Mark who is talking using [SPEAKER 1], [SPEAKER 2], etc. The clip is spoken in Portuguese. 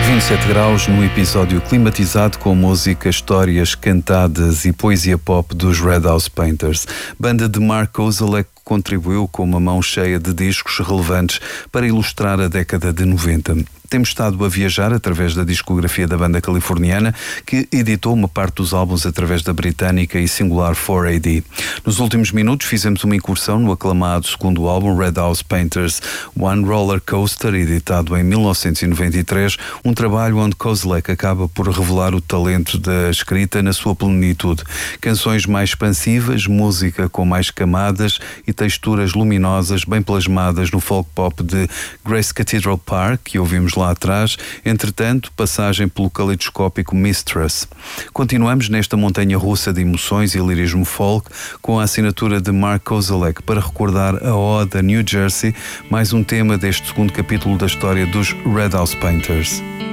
[SPEAKER 1] 27 graus no episódio climatizado com música, histórias cantadas e poesia pop dos Red House Painters. Banda de Mark Kozelek contribuiu com uma mão cheia de discos relevantes para ilustrar a década de 90. Temos estado a viajar através da discografia da banda californiana, que editou uma parte dos álbuns através da britânica e singular 4AD. Nos últimos minutos fizemos uma incursão no aclamado segundo álbum Red House Painters One Roller Coaster, editado em 1993, um trabalho onde Kozelek acaba por revelar o talento da escrita na sua plenitude. Canções mais expansivas, música com mais camadas e texturas luminosas bem plasmadas no folk pop de Grace Cathedral Park, que ouvimos lá atrás, entretanto, passagem pelo caleidoscópico Mistress. Continuamos nesta montanha russa de emoções e lirismo folk com a assinatura de Mark Kozelek para recordar a ode a New Jersey, mais um tema deste segundo capítulo da história dos Red House Painters.